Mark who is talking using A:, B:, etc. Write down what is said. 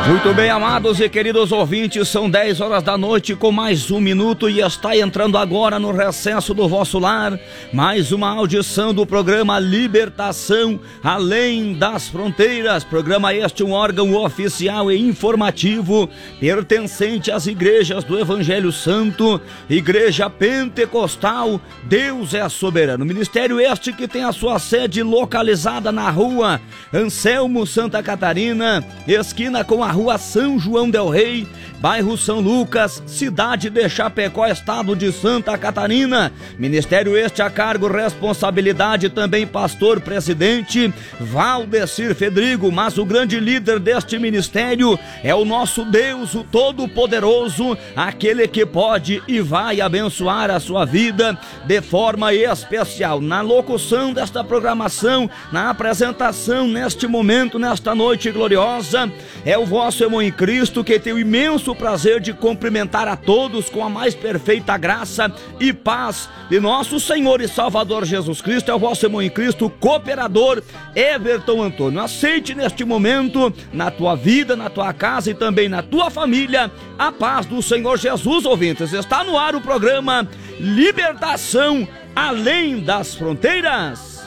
A: Muito bem, amados e queridos ouvintes, são 10 horas da noite com mais um minuto e está entrando agora no recesso do vosso lar mais uma audição do programa Libertação Além das Fronteiras. Programa este, um órgão oficial e informativo pertencente às igrejas do Evangelho Santo, Igreja Pentecostal Deus é Soberano. Ministério este que tem a sua sede localizada na rua Anselmo, Santa Catarina, esquina com a Rua São João del Rei, bairro São Lucas, cidade de Chapecó, estado de Santa Catarina. Ministério este a cargo, responsabilidade também pastor presidente Valdecir Fedrigo, mas o grande líder deste ministério é o nosso Deus, o Todo-Poderoso, aquele que pode e vai abençoar a sua vida de forma especial. Na locução desta programação, na apresentação neste momento, nesta noite gloriosa, é o vosso irmão em Cristo, que tem o imenso prazer de cumprimentar a todos com a mais perfeita graça e paz de nosso Senhor e Salvador Jesus Cristo. É o vosso irmão em Cristo, cooperador Everton Antônio. Aceite neste momento, na tua vida, na tua casa e também na tua família, a paz do Senhor Jesus, ouvintes. Está no ar o programa Libertação Além das Fronteiras.